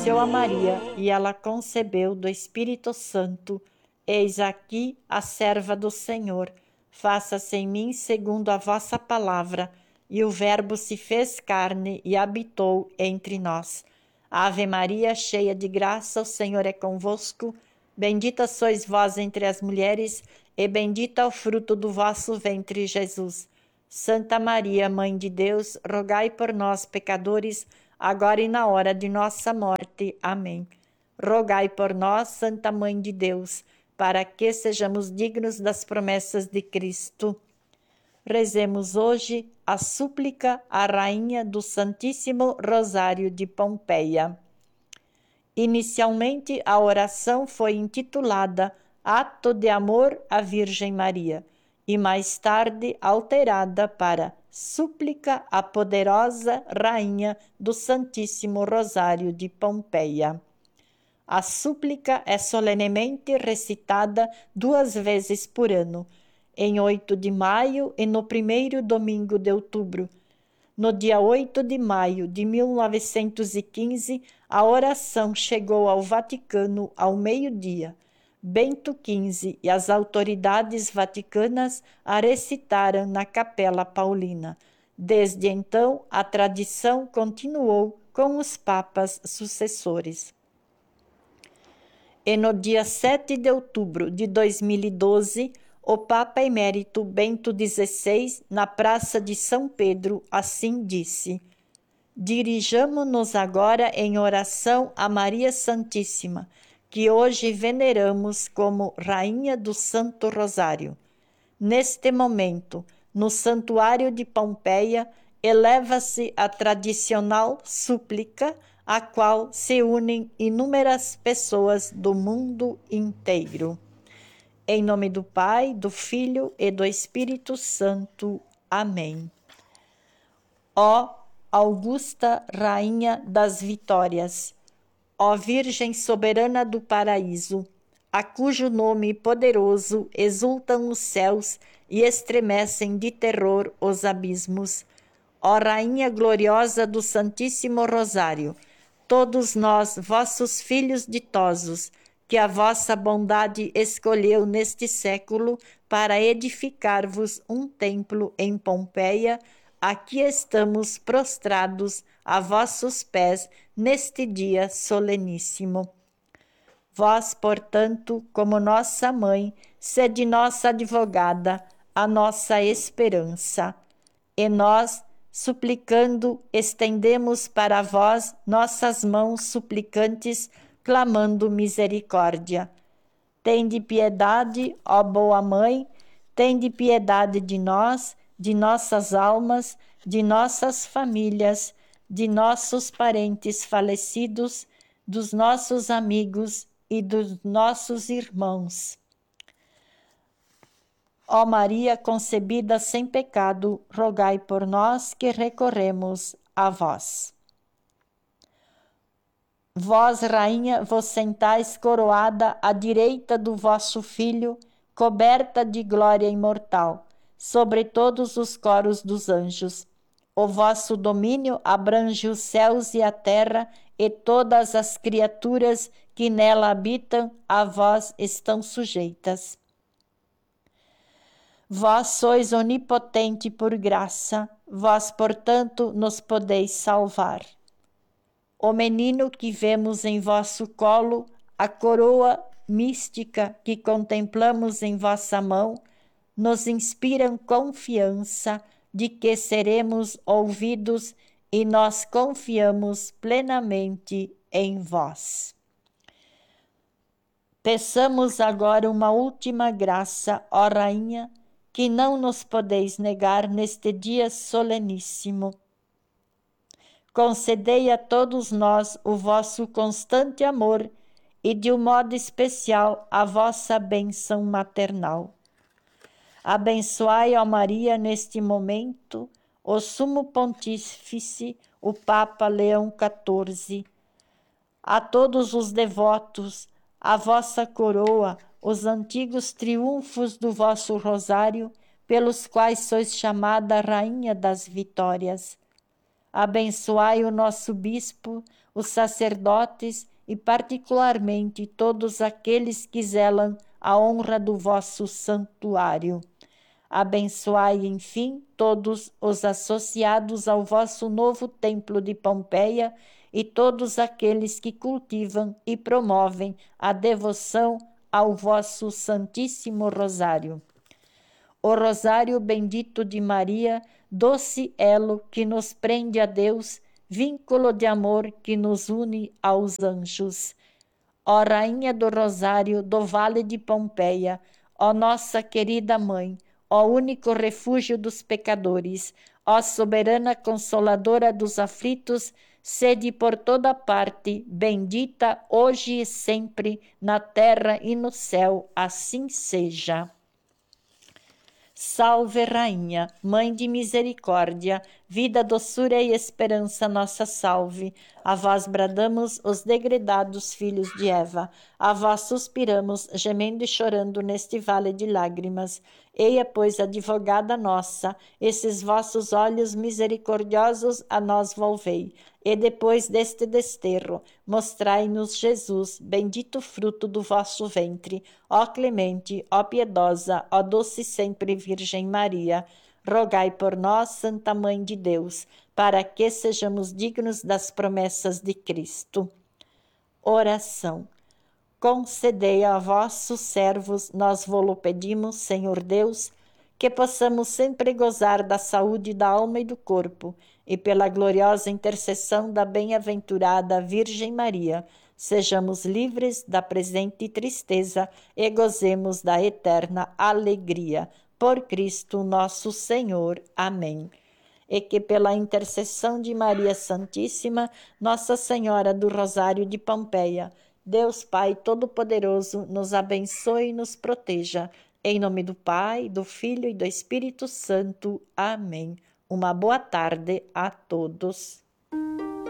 Seu a Maria, e ela concebeu do Espírito Santo. Eis aqui a serva do Senhor. Faça-se em mim segundo a vossa palavra. E o Verbo se fez carne e habitou entre nós. Ave Maria, cheia de graça, o Senhor é convosco. Bendita sois vós entre as mulheres, e bendito é o fruto do vosso ventre, Jesus. Santa Maria, Mãe de Deus, rogai por nós, pecadores, agora e na hora de nossa morte. Amém. Rogai por nós, Santa Mãe de Deus, para que sejamos dignos das promessas de Cristo. Rezemos hoje a súplica à Rainha do Santíssimo Rosário de Pompeia. Inicialmente, a oração foi intitulada Ato de Amor à Virgem Maria e mais tarde alterada para Súplica à Poderosa Rainha do Santíssimo Rosário de Pompeia. A súplica é solenemente recitada 2 vezes por ano, em 8 de maio e no primeiro domingo de outubro. No dia 8 de maio de 1915, a oração chegou ao Vaticano ao meio-dia. Bento XV e as autoridades vaticanas a recitaram na Capela Paulina. Desde então, a tradição continuou com os papas sucessores. E no dia 7 de outubro de 2012, o Papa Emérito Bento XVI, na Praça de São Pedro, assim disse: Dirijamo-nos agora em oração a Maria Santíssima, que hoje veneramos como Rainha do Santo Rosário. Neste momento, no Santuário de Pompeia, eleva-se a tradicional súplica, a qual se unem inúmeras pessoas do mundo inteiro. Em nome do Pai, do Filho e do Espírito Santo. Amém. Ó Augusta Rainha das Vitórias, ó Virgem soberana do paraíso, a cujo nome poderoso exultam os céus e estremecem de terror os abismos, ó Rainha gloriosa do Santíssimo Rosário, todos nós, vossos filhos ditosos, que a vossa bondade escolheu neste século para edificar-vos um templo em Pompeia, aqui estamos prostrados a vossos pés neste dia soleníssimo. Vós, portanto, como nossa mãe, sede nossa advogada, a nossa esperança. E nós, suplicando, estendemos para vós nossas mãos suplicantes, clamando misericórdia. Tende piedade, ó boa mãe, tende piedade de nós, de nossas almas, de nossas famílias, de nossos parentes falecidos, dos nossos amigos e dos nossos irmãos. Ó Maria concebida sem pecado, rogai por nós que recorremos a vós. Vós, Rainha, vos sentais coroada à direita do vosso Filho, coberta de glória imortal, sobre todos os coros dos anjos. O vosso domínio abrange os céus e a terra, e todas as criaturas que nela habitam a vós estão sujeitas. Vós sois onipotente por graça, vós, portanto, nos podeis salvar. O menino que vemos em vosso colo, a coroa mística que contemplamos em vossa mão, nos inspiram confiança de que seremos ouvidos e nós confiamos plenamente em vós. Peçamos agora uma última graça, ó Rainha, que não nos podeis negar neste dia soleníssimo. Concedei a todos nós o vosso constante amor e, de um modo especial, a vossa bênção maternal. Abençoai, ó Maria, neste momento, o Sumo Pontífice, o Papa Leão XIV, a todos os devotos, a vossa coroa, os antigos triunfos do vosso rosário, pelos quais sois chamada Rainha das Vitórias. Abençoai o nosso bispo, os sacerdotes e particularmente todos aqueles que zelam a honra do vosso santuário. Abençoai, enfim, todos os associados ao vosso novo templo de Pompeia e todos aqueles que cultivam e promovem a devoção ao vosso Santíssimo Rosário. O Rosário bendito de Maria, doce elo que nos prende a Deus, vínculo de amor que nos une aos anjos. Ó Rainha do Rosário do Vale de Pompeia, ó nossa querida Mãe, ó único refúgio dos pecadores, ó soberana consoladora dos aflitos, sede por toda parte, bendita hoje e sempre, na terra e no céu, assim seja. Salve, Rainha, Mãe de misericórdia, vida, doçura e esperança, nossa salve. A vós bradamos os degredados filhos de Eva, a vós suspiramos, gemendo e chorando neste vale de lágrimas. Eia, pois, advogada nossa, esses vossos olhos misericordiosos a nós volvei. E depois deste desterro, mostrai-nos Jesus, bendito fruto do vosso ventre. Ó clemente, ó piedosa, ó doce sempre Virgem Maria, rogai por nós, Santa Mãe de Deus, para que sejamos dignos das promessas de Cristo. Oração. Concedei a vossos servos, nós vô-lo pedimos, Senhor Deus, que possamos sempre gozar da saúde da alma e do corpo, e pela gloriosa intercessão da bem-aventurada Virgem Maria, sejamos livres da presente tristeza e gozemos da eterna alegria. Por Cristo nosso Senhor. Amém. E que pela intercessão de Maria Santíssima, Nossa Senhora do Rosário de Pompeia, Deus Pai Todo-Poderoso nos abençoe e nos proteja. Em nome do Pai, do Filho e do Espírito Santo. Amém. Uma boa tarde a todos.